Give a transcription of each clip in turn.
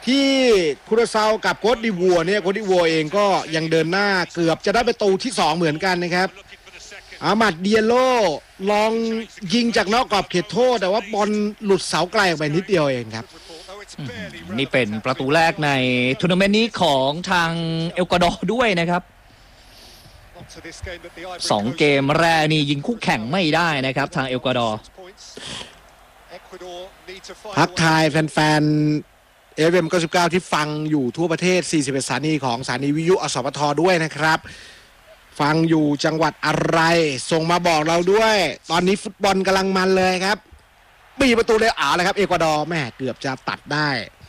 ที่คูราซาวกับโคตดิวัวเนี่ยโคตดิวัวเองก็ยังเดินหน้าเกือบจะได้ประตูที่2เหมือนกันนะครับอามัดเดียโลลองยิงจากนอกกรอบเขตโทษแต่ว่าบอลหลุดเสาไกลออกไปนิดเดียวเองครับนี่เป็นประตูแรกในทัวร์นาเมนต์นี้ของทางเอกวาดอร์ด้วยนะครับ2เกมแรกนี่ยิงคู่แข่งไม่ได้นะครับทางเอกวาดอร์ทักทายแฟนๆFM 99ที่ฟังอยู่ทั่วประเทศ41สถานีของสถานีวิทยุอสมทด้วยนะครับฟังอยู่จังหวัดอะไรส่งมาบอกเราด้วยตอนนี้ฟุตบอลกำลังมันเลยครับมีประตูเลยเลยครับเอกวาดอร์แม่เกือบจะตัดได้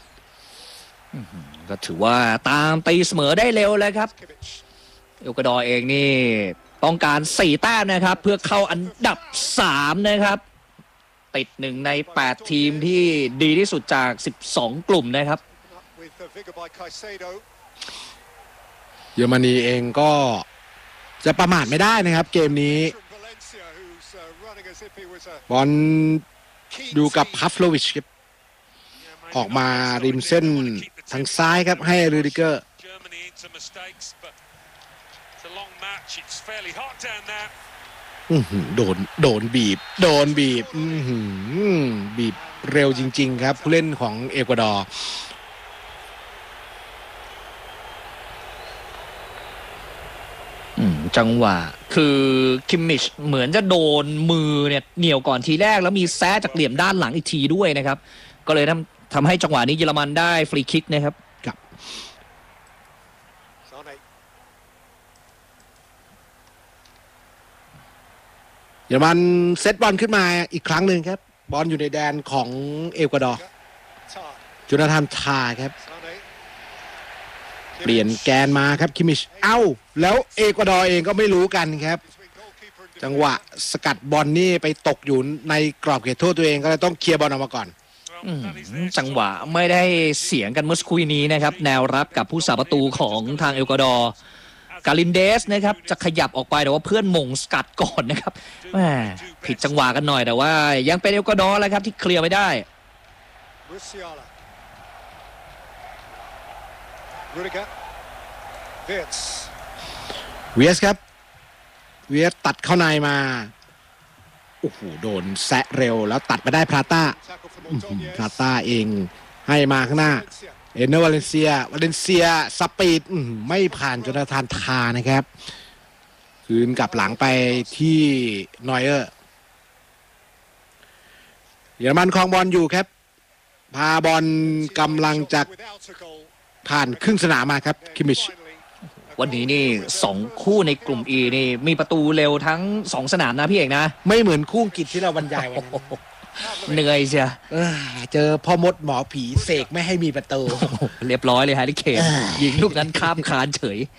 ก็ถือว่าตามตีเสมอได้เร็วเลยครับเอกวาดอร์เองนี่ต้องการ4แต้มนะครับเพื่อเข้าอันดับ3นะครับติด1ใน8ทีมที่ดีที่สุดจาก12กลุ่มนะครับเยอรมนีเองก็จะประมาทไม่ได้นะครับเกมนี้บอลดูกับพัฟโลวิชครับออกมาริมเส้นทางซ้ายครับให้รูดิเกอร์โดนบีบบีบเร็วจริงๆครับผู้เล่นของเอกวาดอร์จังหวะคือคิมมิชเหมือนจะโดนมือเนี่ยเหนี่ยวก่อนทีแรกแล้วมีแซะจากเหลี่ยมด้านหลังอีกทีด้วยนะครับก็เลยทำให้จังหวะนี้เยอรมันได้ฟรีคิกนะครับเยอรมันเซตบอลขึ้นมาอีกครั้งหนึ่งครับบอลอยู่ในแดนของเอกวาดอร์จูนาธานทาครับเปลี่ยนแกนมาครับคิมิชแล้วเอกวาดอร์เองก็ไม่รู้กันครับจังหวะสกัดบอลนี่ไปตกอยู่ในกรอบเขตโทษตัวเองก็เลยต้องเคลียร์บอลออกมาก่อนจังหวะไม่ได้เสียงกันเมื่อสักครู่นี้นะครับแนวรับกับผู้สาประตูของทางเอกวาดอร์กาลินเดสนะครับจะขยับออกไปแต่ว่าเพื่อนหม่งสกัดก่อนนะครับผิดจังหวะกันหน่อยแต่ว่ายังเป็นเอกวาดอร์แล้วครับที่เคลียร์ไม่ได้เวียสครับเวียสตัดเข้าในมาโอ้โหโดนแซะเร็วแล้วตัดไปได้พราต้าเองให้มาข้างหน้าเอเนอร์วาเลนเซียสปีดไม่ผ่านจนทานทานะครับคืนกลับหลังไปที่นอยเออร์เยอรมันครองบอลอยู่ครับพาบอลกำลังจะผ่านครึ่งสนามมาครับคิมิชวันนี้นี่2คู่ในกลุ่ม E นี่มีประตูเร็วทั้ง2สนามนะพี่เอกนะไม่เหมือนคู่อังกฤษที่เราบรรยายวันเหนื่อยเชียเจอพ่อมดหมอผีเสกไม่ให้มีประตูเรียบร้อยเลยฮะลิเคนยิงลูกนั้นข้ามคานเฉย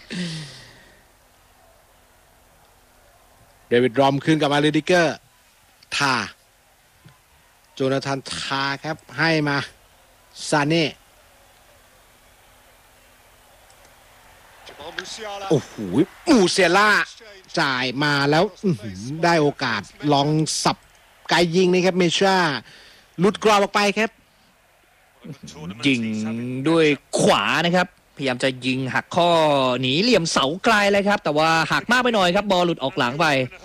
เดวิดรอมคืนกับมาริดิเกอร์ทาโจนาธานทาครับให้มาซาเน่โอ้โหมูเซล่าจ่ายมาแล้วได้โอกาสลองสับไกยิงนะครับเมช่าหลุดกรอบออกไปครับยิงด้วยขวานะครับพยายามจะยิงหักข้อหนีเหลี่ยมเสาไกลเลยครับแต่ว่าหักมากไปหน่อยครับบอลหลุดออกหลังไป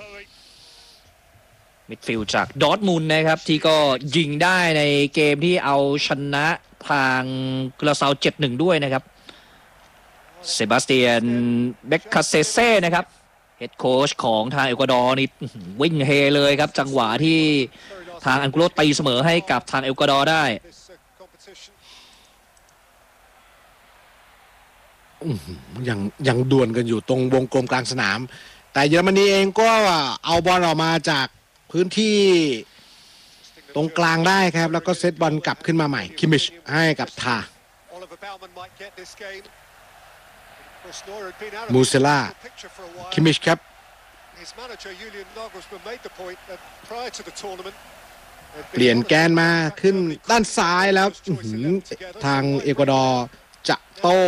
มิดฟิลด์จากดอร์ทมุนด์นะครับที่ก็ยิงได้ในเกมที่เอาชนะทางกราซาว 7-1 ด้วยนะครับเซบาสเตียนเบคคาเซเซ่นะครับเฮดโค้ชของทางเอกวาดอร์นี่วิ่งเฮเลยครับจังหวะที่ทางอันกุโรตีเสมอให้กับทางเอกวาดอร์ได้ยังดวลกันอยู่ตรงวงกลมกลางสนามแต่เยอรมนีเองก็เอาบอลออกมาจากพื้นที่ตรงกลางได้ครับแล้วก็เซตบอลกลับขึ้นมาใหม่คิมิชให้กับทามูเซล่าคิมิชครับเปลี่ยนแกนมาขึ้นด้านซ้ายแล้วทางเอกวาดอร์จะโต้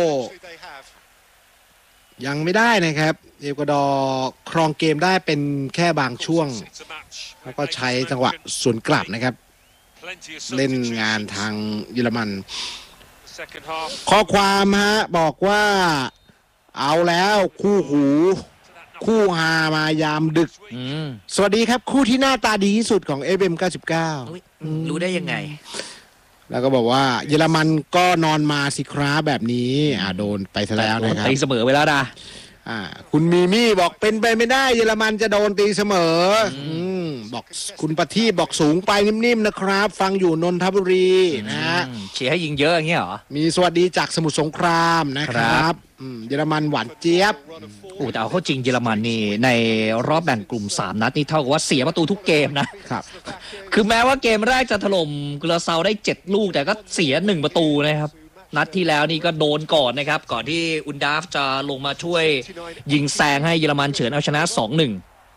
ยังไม่ได้นะครับเอกวาดอร์ครองเกมได้เป็นแค่บางช่วงแล้วก็ใช้จังหวะสวนกลับนะครับเล่นงานทางเยอรมันข้อความฮะบอกว่าเอาแล้วคู่หูคู่ฮามายามดึก สวัสดีครับคู่ที่หน้าตาดีที่สุดของ FM 99 รู้ได้ยังไงแล้วก็บอกว่าเยอรมันก็นอนมาสิครับแบบนี้โดนไปซะแล้วนะครับตีเสมอไปแล้วนะคุณมีมี่บอกเป็นไปไม่ได้เยอรมันจะโดนตีเสมอบอกคุณประทีปบอกสูงไปนิ่มๆนะครับ ฟังอยู่นนทบุรีนะฮะเชียร์ให้ยิงเยอะอย่างเงี้ยเหรอมีสวัสดีจากสมุทรสงครามนะครับเยอรมันหวานเจี๊ยบแต่เอาเข้าจริงเยอรมันนี่ในรอบแบ่งกลุ่ม3นัดนี่เท่ากับว่าเสียประตูทุกเกมนะครับคือแม้ว่าเกมแรกจะถล่มกุราเซาได้7ลูกแต่ก็เสีย1ประตูนะครับนัดที่แล้วนี่ก็โดนก่อนนะครับก่อนที่อุนดาฟจะลงมาช่วยยิงแซงให้เยอรมันเฉือนเอาชนะ 2-1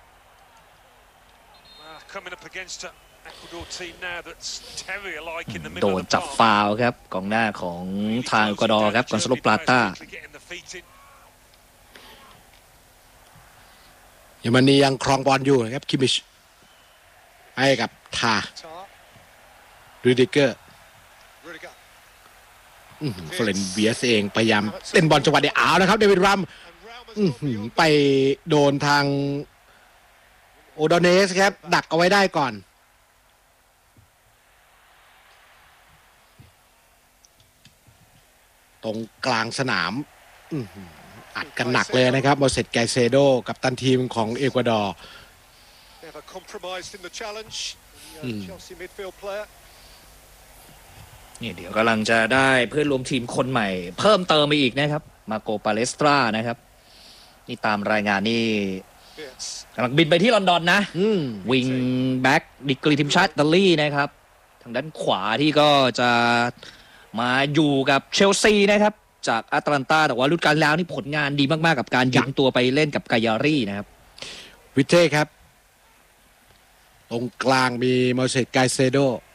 โดนจับฟาวล์ครับกองหน้าของทางเอกวาดอร์ครับกอนซาโล ปลาต้าเยอรมนียังครองบอลอยู่นะครับคิมิชให้กับทารูดิเกอร์เฟรนเวียสเองพยายามเล่นบอลจังหวะเดียวนะครับเดวิดรัมไปโดนทางโอดอนเนสครับดักเอาไว้ได้ก่อนตรงกลางสนามอัดกันหนักเลยนะครับโมเสส ไกเซโดกับตันทีมของเอกวาดอร์นี่เดี๋ยวกำลังจะได้เพื่อนร่วมทีมคนใหม่เพิ่มเติมไปอีกนะครับมาโกปาเลสตรานะครับนี่ตามรายงานนี่กำลังบินไปที่ลอนดอนนะวิงแบ็กดิกรีทีมชาติอิตาลีนะครับทางด้านขวาที่ก็จะมาอยู่กับเชลซีนะครับจากอาตแลนตาแต่ว่าฤดูกาลแล้วนี่ผลงานดีมากๆกับการยืมตัวไปเล่นกับกายารี่นะครับวิเท่ครับตรงกลางมีโมเสส ไกเซโด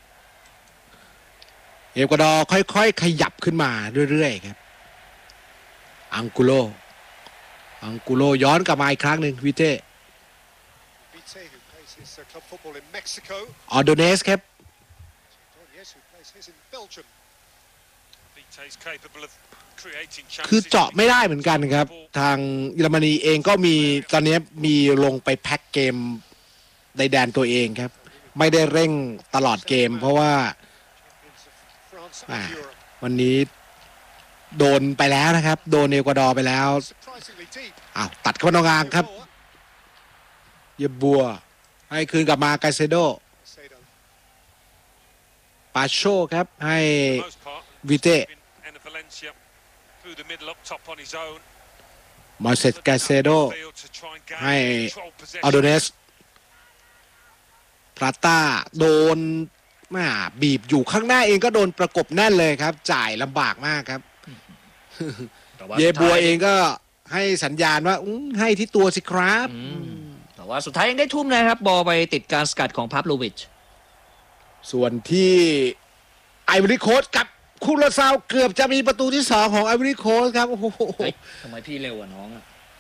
เอกวาดอร์ค่อยๆขยับขึ้นมาเรื่อยๆครับอังกุโลย้อนกลับมาอีกครั้งหนึ่งวิเท่ออโดเนสครับคือเจาะไม่ได้เหมือนกันครับทางเยอรมนีเองก็มีตอนนี้มีลงไปแพ็คเกมในแดนตัวเองครับไม่ได้เร่งตลอดเกมเพราะว่าวันนี้โดนไปแล้วนะครับโดนเอกวาดอร์ไปแล้วตัดเข้าตรงกลางครับเยบัวให้คืนกลับมาไกเซโดปาโชครับให้วิเต้มาเซส ไกเซโดให้ออโดเนสพลาต้าโดนบีบอยู่ข้างหน้าเองก็โดนประกบแน่นเลยครับจ่ายลำบากมากครับเยบัวเองก็ให้สัญญาณว่าให้ที่ตัวสิครับแต่ว่าสุดท้ายยังได้ทุ่มนะครับบอลไปติดการสกัดของพาฟโลวิชส่วนที่ไอวอรี่โคสต์กับคูราซาวเกือบจะมีประตูที่2ของไอวอรี่โคสต์ครับโอ้โหทำไมพี่เร็วกว่าน้อง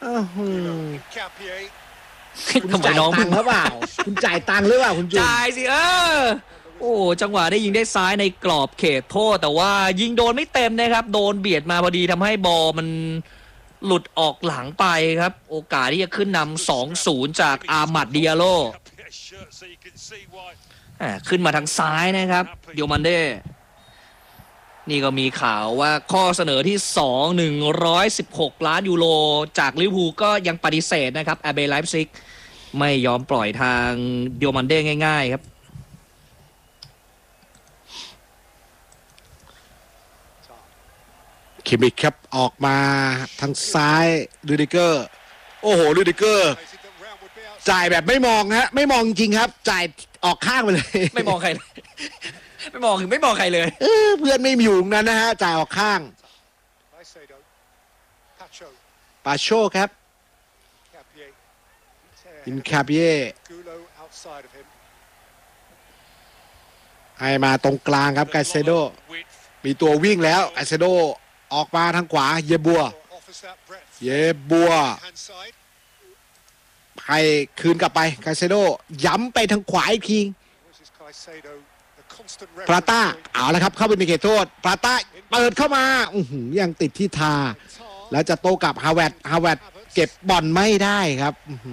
คุณจ่ายตังค์หรือเปล่าคุณจ่ายตังค์หรือเปล่าคุณจุนจ่ายสิโอ้จังหวะได้ยิงได้ซ้ายในกรอบเขตโทษแต่ว่ายิงโดนไม่เต็มนะครับโดนเบียดมาพอดีทำให้บอลมันหลุดออกหลังไปครับโอกาสที่จะขึ้นนำ 2-0 จากอามัด ดิอาโลขึ้นมาทางซ้ายนะครับเดียวมันเด้นี่ก็มีข่าวว่าข้อเสนอที่116 ล้านยูโรจากลิเวอร์พูลก็ยังปฏิเสธนะครับอาเบไลฟ์ซิกไม่ยอมปล่อยทางเดียวมันเด้ง่ายๆครับคิมิกครับออกมาทางซ้ายลูดิเกอร์โอ้โหลูดิเกอร์จ่ายแบบไม่มองฮะไม่มองจริงครับจ่ายออกข้างไปเลยไม่มองใครไม่มองใครเลยเพื่อนไม่อยู่ตรงนั้นนะฮะจ่ายออกข้างปาโชครับอินคาเบียให้มาตรงกลางครับไกเซโดมีตัววิ่งแล้วไกเซโดออกมาทางขวาเยบัวให้คืนกลับไปไกเซโดย้ำไปทางขวาอีกทีพราต้าเอาละครับเข้าไปในเขตโทษพราต้าเปิดเข้ามายังติดที่ทาแล้วจะโต้กลับฮาวเวิร์ดเก็บบอลไม่ได้ครับ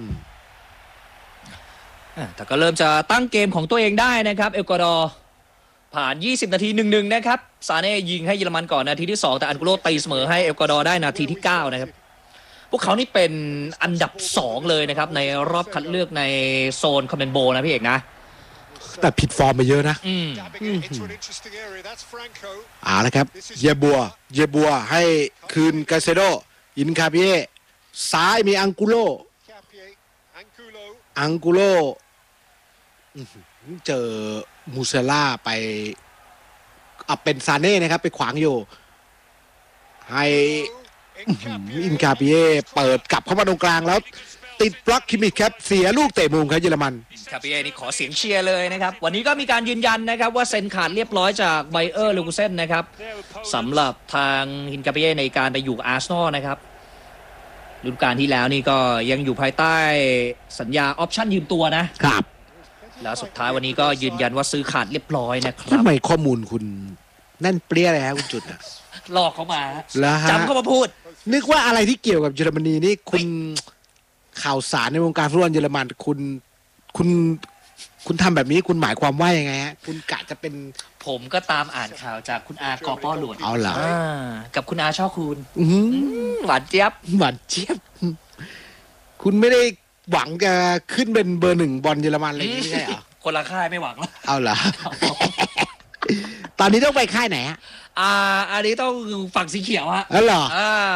แต่ก็เริ่มจะตั้งเกมของตัวเองได้นะครับเอกวาดอร์ผ่าน 20 นาที 1-1 นะครับซาเน่ยิงให้เยอรมันก่อนนาทีที่ 2 แต่อันกุโลตีเสมอให้เอกวาดอร์ได้นาทีที่ 9 นะครับพวกเขานี่เป็นอันดับ 2 เลยนะครับในรอบคัดเลือกในโซนคอมเมนโบนะพี่เอกนะแต่ผิดฟอร์มไปเยอะนะละครับเยบัวให้คืนกาเซโดอินคาเปียซ้ายมีอังกุโลเจอมูเซล่าไปเป็นซาเน่นะครับไปขวางอยู่ให้อินคาเปียเปิดกลับเข้ามาตรงกลางแล้วติดบล็อกคิมิคครับเสียลูกเตะมุมครับเยอรมันคาเปียนี่ขอเสียงเชียร์เลยนะครับวันนี้ก็มีการยืนยันนะครับว่าเซ็นขาดเรียบร้อยจากไบเออร์เลวูเซนนะครับสำหรับทางอินคาเปียในการไปอยู่อาร์เซนอลนะครับฤดูกาลที่แล้วนี่ก็ยังอยู่ภายใต้สัญญาออปชั่นยืมตัวนะครับแล้วสุดท้ายวันนี้ก็ยืนยันว่าซื้อขาดเรียบร้อยนะครับทำไมข้อมูลคุณแน่นเปรี้ยเลยครับคุณจุดอะหลอกเขามาจำเขามาพูดนึกว่าอะไรที่เกี่ยวกับเยอรมนีนี่คุณข่าวสารในวงการฟุตบอลเยอรมันคุณทำแบบนี้คุณหมายความว่ายังไงฮะคุณกะจะเป็นผมก็ตามอ่านข่าวจากคุณอากอป้อหลวงเอาเหรอกับคุณอาช่อคูณหวานเจี๊ยบคุณไม่ได้หวังจะขึ้นเป็นเบอร์ 1บอลเยอรมันอะไรอย่างนี้ใช่เหรอคนละค่ายไม่หวังแล้วเอาเหรอตอนนี้ต้องไปค่ายไหนฮะอันนี้ต้องฝั่งสีเขียวฮะเหรอ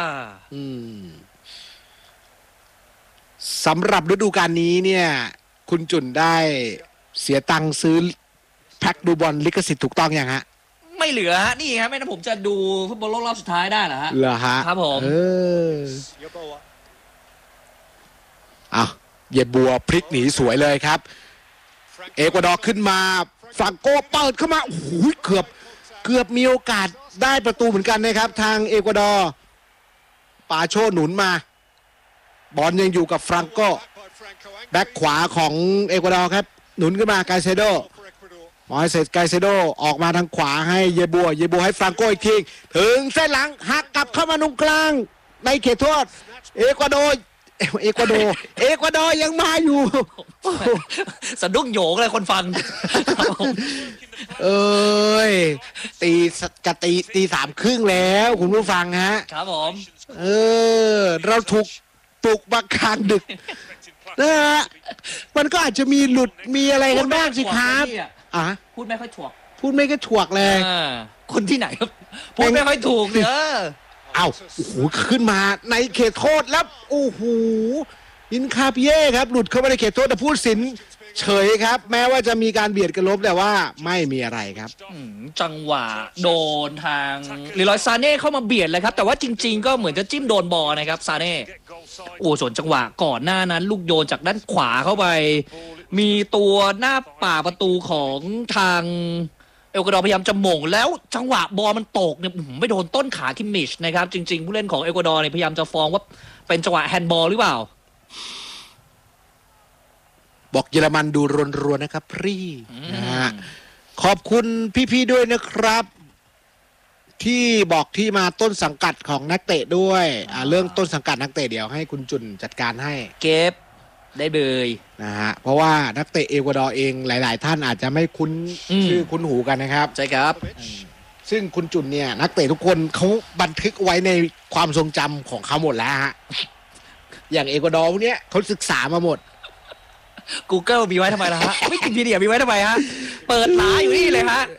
สำหรับฤดูกาลนี้เนี่ยคุณจุนได้เสียตังค์ซื้อแพ็คดูบอลลิขสิทธิ์ถูกต้องยังฮะไม่เหลือฮะนี่ครับไม่นะผมจะดูฟุตบอลโลกรอบสุดท้ายได้เหรอฮะเหรอฮะครับผมเยบัวพลิกหนีสวยเลยครับเอกวาดอร์ขึ้นมาฝั่งโกเปิดเข้ามาโอ้โหเกือบมีโอกาสได้ประตูเหมือนกันนะครับทางเอกวาดอร์ปาโชหนุนมาบอลยังอยู่กับฟรังโกแบ็คขวาของเอกวาดอร์ครับหนุนขึ้นมาไกเซโดมอยเซสไกเซโดออกมาทางขวาให้เยบัวให้ฟรังโกอีกทีถึงเส้นหลังหักกลับเข้ามาตรงกลางในเขตโทษเอกวาดอร์ยังมาอยู่สะดุ้งโหยงเลยคนฟังตีสามครึ่งแล้วคุณผู้ฟังฮะครับผมเราถูกปลุกบักคางดึกนะฮะมันก็อาจจะมีหลุดมีอะไรกันบ้างสิครับพูดไม่ค่อยถ่วกเลยคนที่ไหนพูดไม่ค่อยถูกเด้อโอ้โหขึ้นมาในเขตโทษแล้วโอ้โหอินคาเปียครับหลุดเข้ามาในเขตโทษแต่ผู้ตัดสินเฉยครับแม้ว่าจะมีการเบียดกันลบแต่ว่าไม่มีอะไรครับจังหวะโดนทางลีรอยซาเน่เข้ามาเบียดเลยครับแต่ว่าจริงๆก็เหมือนจะจิ้มโดนบอลนะครับซาเน่ส่วนจังหวะก่อนหน้านั้นลูกโยนจากด้านขวาเข้าไปมีตัวหน้าป่าประตูของทางเอลกวาดอร์พยายามจะหม่งแล้วจังหวะบอลมันตกเนี่ยไม่โดนต้นขาคิมมิชนะครับจริงๆผู้เล่นของเอลกวาดอร์เนี่ยพยายามจะฟ้องว่าเป็นจังหวะแฮนด์บอลหรือเปล่าบอกเยอรมันดูรวนๆนะครับพี่นะฮะขอบคุณพี่ๆด้วยนะครับที่บอกที่มาต้นสังกัดของนักเตะด้วยเรื่องต้นสังกัดนักเตะเดี๋ยวให้คุณจุนจัดการให้เก็บได้เบยนะฮะเพราะว่านักเตะเอกวาดอร์เองหลายๆท่านอาจจะไม่คุ้นชื่อคุ้นหูกันนะครับใช่ครับซึ่งคุณจุนเนี่ยนักเตะทุกคนเขาบันทึกไว้ในความทรงจำของเขาหมดแล้วฮะอย่างเอกวาดอร์พวกนี้เขาศึกษามาหมด Google มีไว้ทำไมล่ะฮะวิกิพีเดียมีไว้ทำไมฮะเปิดหลาอยู่นี่เลยฮะ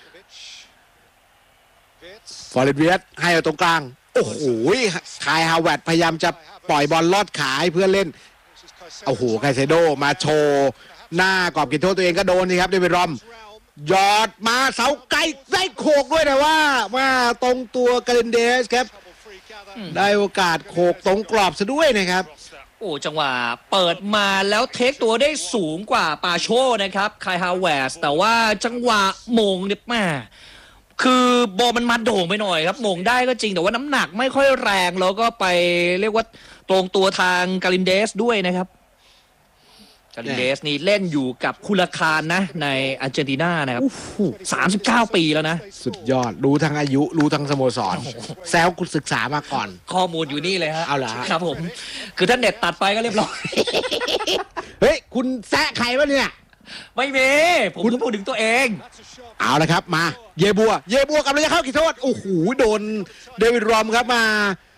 ฟอร์เรนเวียสให้เอาตรงกลางโอ้โหคายฮาวเวิร์ดพยายามจะปล่อยบอลลอดขาให้เพื่อนเล่นโอ้โหไคเซโดมาโชว์หน้ากรอบเขตโทษตัวเองก็โดนนี่ครับเดวิดรอมยอดมาเสาไกลได้โขกด้วยแต่ว่ามาตรงตัวกาเลนเดสครับได้โอกาสโขกตรงกรอบซะด้วยนะครับจังหวะเปิดมาแล้วเทคตัวได้สูงกว่าปาโชนะครับคายฮาวเวิร์ดแต่ว่าจังหวะมงเนี่ยมาคือบอลมันมาโด่งไปหน่อยครับมงได้ก็จริงแต่ว่าน้ำหนักไม่ค่อยแรงแล้วก็ไปเรียกว่าตรงตัวทางกาลินเดสด้วยนะครับกาลิเดสนี่เล่นอยู่กับคุลาคารนะในอาร์เจนตินานะครับโอ้โห 39 ปีแล้วนะสุดยอดรู้ทั้งอายุรู้ทั้งสโมสรแซวคุณศึกษามาก่อนข้อมูลอยู่นี่เลยฮะเอาเหรอฮะครับผม คือถ้าเน็ตตัดไปก็เรียบร้อยเฮ้ยคุณแซะใครวะเนี่ยไม่มี ผมก็พูดถึงตัวเองเอาละครับมาเยบัวกับระยะเข้ากี่โทษโอ้โหโดนเดวิดรอมครับมา